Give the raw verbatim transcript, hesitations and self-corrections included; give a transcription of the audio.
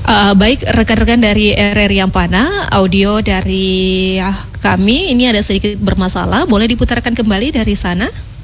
Uh, baik rekan-rekan dari R R I Ampana, audio dari uh, kami ini ada sedikit bermasalah. Boleh diputarkan kembali dari sana?